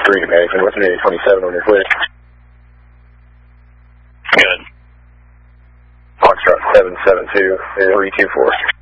3 management, what's 27 on your clear? Good. Foxtrot 772, 324.